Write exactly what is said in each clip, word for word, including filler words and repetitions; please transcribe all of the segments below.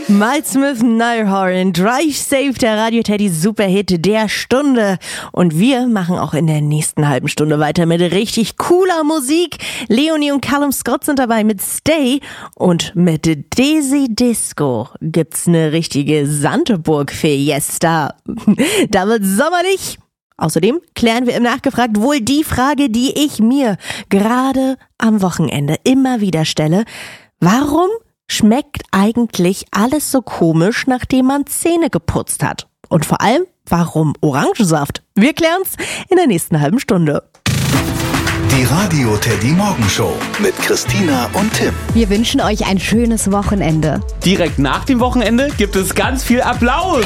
Miles Smith, Nile Drive Safe, der Radio Teddy Superhit der Stunde. Und wir machen auch in der nächsten halben Stunde weiter mit richtig cooler Musik. Leonie und Callum Scott sind dabei mit Stay und mit Desi Disco gibt's eine richtige Santeburg-Fiesta. Da wird's sommerlich. Außerdem klären wir im Nachgefragt wohl die Frage, die ich mir gerade am Wochenende immer wieder stelle. Warum schmeckt eigentlich alles so komisch, nachdem man Zähne geputzt hat? Und vor allem, warum Orangensaft? Wir klären's in der nächsten halben Stunde. Die Radio Teddy Morgenshow mit Christina und Tim. Wir wünschen euch ein schönes Wochenende. Direkt nach dem Wochenende gibt es ganz viel Applaus.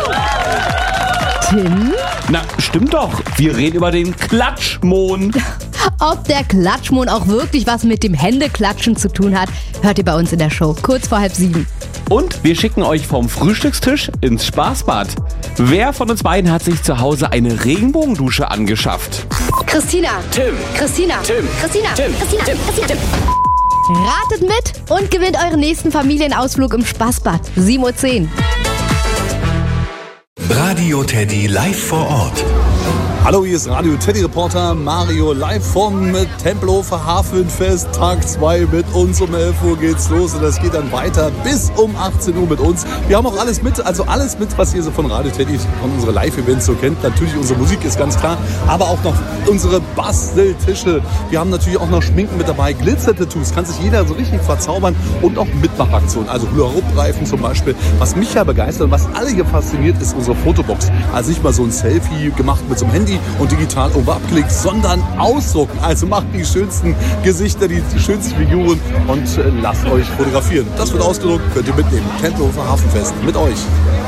Tim? Na, stimmt doch. Wir reden über den Klatschmohn. Ob der Klatschmohn auch wirklich was mit dem Händeklatschen zu tun hat, hört ihr bei uns in der Show, kurz vor halb sieben. Und wir schicken euch vom Frühstückstisch ins Spaßbad. Wer von uns beiden hat sich zu Hause eine Regenbogendusche angeschafft? Christina. Tim. Christina. Tim. Christina. Tim. Christina. Tim. Christina. Tim. Ratet mit und gewinnt euren nächsten Familienausflug im Spaßbad. sieben Uhr zehn. Radio Teddy live vor Ort. Hallo, hier ist Radio Teddy Reporter Mario live vom Tempelhofer Hafenfest, Tag zwei mit uns. Um elf Uhr geht's los und das geht dann weiter bis um achtzehn Uhr mit uns. Wir haben auch alles mit, also alles mit, was ihr so von Radio Teddy, von unseren Live-Events so kennt. Natürlich unsere Musik ist ganz klar, aber auch noch unsere Basteltische. Wir haben natürlich auch noch Schminken mit dabei, Glitzer-Tattoos, kann sich jeder so richtig verzaubern und auch Mitmachaktionen, also Hula-Hoop-Reifen zum Beispiel. Was mich ja begeistert und was alle hier fasziniert, ist unsere Fotobox. Also nicht mal so ein Selfie gemacht mit so einem Handy und digital oben abgelegt, sondern ausdrucken. Also macht die schönsten Gesichter, die schönsten Figuren und äh, lasst euch fotografieren. Das wird ausgedruckt, könnt ihr mitnehmen. Tempelhofer Hafenfest mit euch.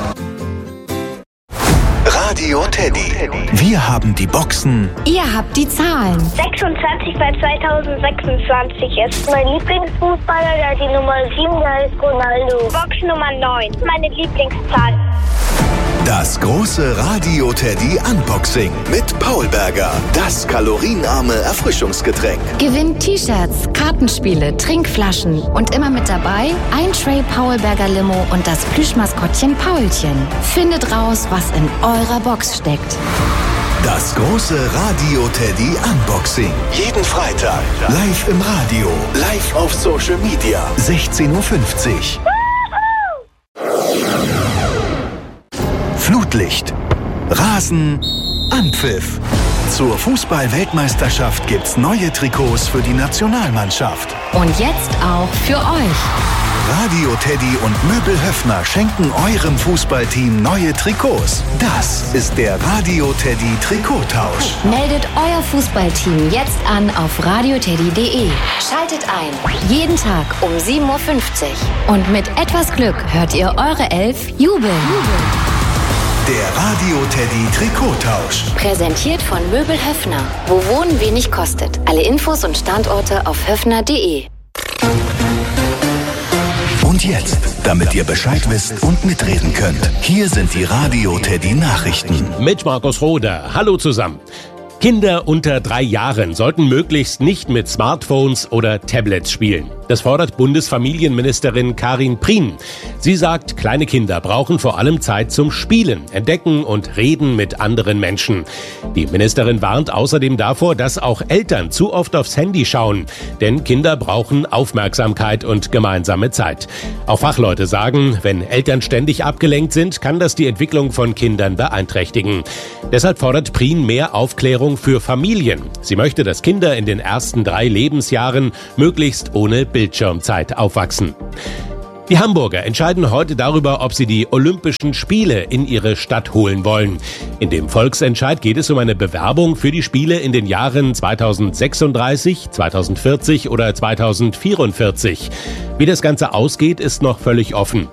Radio Teddy. Wir haben die Boxen. Ihr habt die Zahlen. sechsundzwanzig bei zweitausendsechsundzwanzig ist mein Lieblingsfußballer, der hat die Nummer sieben, der heißt Ronaldo. Box Nummer neun, meine Lieblingszahl. Das große Radio Teddy Unboxing mit Paul Berger. Das kalorienarme Erfrischungsgetränk. Gewinnt T-Shirts, Kartenspiele, Trinkflaschen und immer mit dabei ein Tray Paul Berger Limo und das Plüschmaskottchen Paulchen. Findet raus, was in eurer Box steckt. Das große Radio Teddy Unboxing. Jeden Freitag live im Radio, live auf Social Media. sechzehn Uhr fünfzig. Flutlicht, Rasen, Anpfiff. Zur Fußball-Weltmeisterschaft gibt's neue Trikots für die Nationalmannschaft. Und jetzt auch für euch. Radio Teddy und Möbel Höffner schenken eurem Fußballteam neue Trikots. Das ist der Radio Teddy Trikottausch. Meldet euer Fußballteam jetzt an auf radioteddy punkt de. Schaltet ein, jeden Tag um sieben Uhr fünfzig. Und mit etwas Glück hört ihr eure Elf jubeln. Der Radio Teddy Trikottausch. Präsentiert von Möbel Höffner, wo Wohnen wenig kostet. Alle Infos und Standorte auf höffner punkt de. Und jetzt, damit ihr Bescheid wisst und mitreden könnt, hier sind die Radio Teddy Nachrichten. Mit Markus Roder. Hallo zusammen. Kinder unter drei Jahren sollten möglichst nicht mit Smartphones oder Tablets spielen. Das fordert Bundesfamilienministerin Karin Prien. Sie sagt, kleine Kinder brauchen vor allem Zeit zum Spielen, Entdecken und Reden mit anderen Menschen. Die Ministerin warnt außerdem davor, dass auch Eltern zu oft aufs Handy schauen. Denn Kinder brauchen Aufmerksamkeit und gemeinsame Zeit. Auch Fachleute sagen, wenn Eltern ständig abgelenkt sind, kann das die Entwicklung von Kindern beeinträchtigen. Deshalb fordert Prien mehr Aufklärung für Familien. Sie möchte, dass Kinder in den ersten drei Lebensjahren möglichst ohne Bildschirmzeit aufwachsen. Die Hamburger entscheiden heute darüber, ob sie die Olympischen Spiele in ihre Stadt holen wollen. In dem Volksentscheid geht es um eine Bewerbung für die Spiele in den Jahren zweitausendsechsunddreißig, zweitausendvierzig oder zweitausendvierundvierzig. Wie das Ganze ausgeht, ist noch völlig offen.